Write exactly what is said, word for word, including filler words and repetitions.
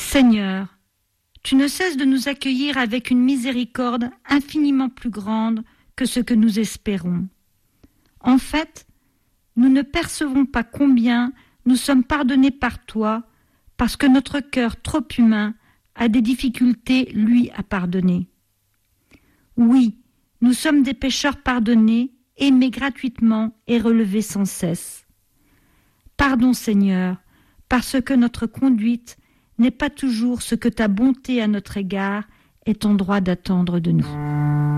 Seigneur, tu ne cesses de nous accueillir avec une miséricorde infiniment plus grande que ce que nous espérons. En fait, nous ne percevons pas combien nous sommes pardonnés par toi, parce que notre cœur trop humain a des difficultés, lui, à pardonner. Oui, nous sommes des pécheurs pardonnés, aimés gratuitement et relevés sans cesse. Pardon, Seigneur, parce que notre conduite n'est pas toujours ce que ta bonté à notre égard est en droit d'attendre de nous.